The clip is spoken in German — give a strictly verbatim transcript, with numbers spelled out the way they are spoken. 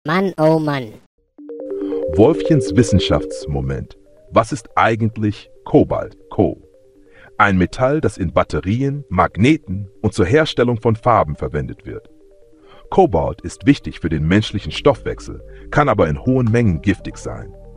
Mann, oh Mann. Wolfchens Wissenschaftsmoment. Was ist eigentlich Kobalt, Co? Ein Metall, das in Batterien, Magneten und zur Herstellung von Farben verwendet wird. Kobalt ist wichtig für den menschlichen Stoffwechsel, kann aber in hohen Mengen giftig sein.